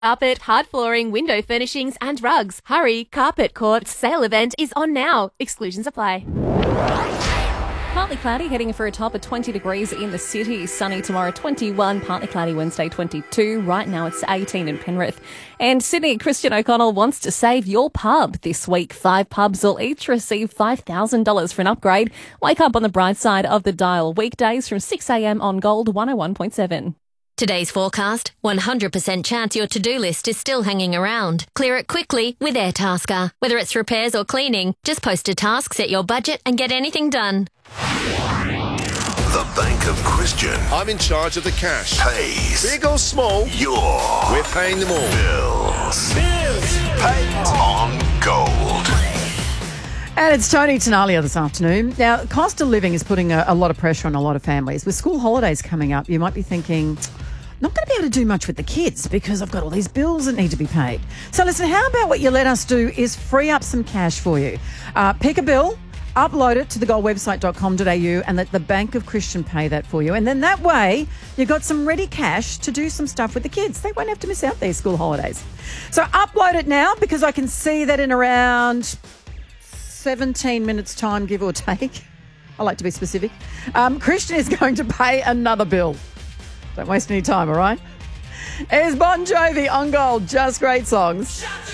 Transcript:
Carpet, hard flooring, window furnishings and rugs. Hurry, Carpet Court's sale event is on now. Exclusions apply. Partly cloudy, heading for a top of 20 degrees in the city. Sunny tomorrow, 21. Partly cloudy Wednesday, 22. Right now it's 18 in Penrith. And Sydney, Christian O'Connell wants to save your pub this week. 5 pubs will each receive $5,000 for an upgrade. Wake up on the bright side of the dial. Weekdays from 6 a.m. on Gold 101.7. Today's forecast, 100% chance your to-do list is still hanging around. Clear it quickly with Airtasker. Whether it's repairs or cleaning, just post a task, set your budget and get anything done. The Bank of Christian I'm in charge of the cash. pays Big or small, we're your paying them all. bills. Paid on Gold. And it's Tony Tenalia this afternoon. Now, cost of living is putting a lot of pressure on a lot of families. With school holidays coming up, you might be thinking, not going to be able to do much with the kids because I've got all these bills that need to be paid. So listen, how about what you let us do is free up some cash for you. Pick a bill, upload it to thegoldwebsite.com.au and let the Bank of Christian pay that for you. And then that way, you've got some ready cash to do some stuff with the kids. They won't have to miss out their school holidays. So upload it now because I can see that in around 17 minutes time, give or take. I like to be specific. Christian is going to pay another bill. Don't waste any time, all right? Here's Bon Jovi on Gold. Just great songs.